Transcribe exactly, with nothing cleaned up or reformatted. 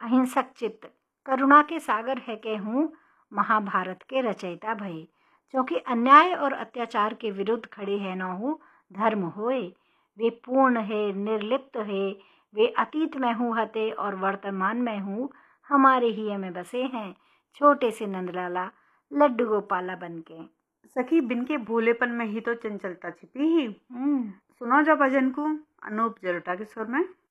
अहिंसक चित्त करुणा के सागर है के हूँ महाभारत के रचयिता भये। क्योंकि अन्याय और अत्याचार के विरुद्ध खड़े है न हो धर्म होए। वे पूर्ण है, निर्लिप्त है, वे अतीत में हूँ हते और वर्तमान में हूँ हमारे ही में बसे हैं छोटे से नंदलाला लड्डू गोपाला बनके। सखी बिन के भोलेपन में ही तो चंचलता छिपी ही। सुनो जा भजन को अनूप जलोटा के स्वर में।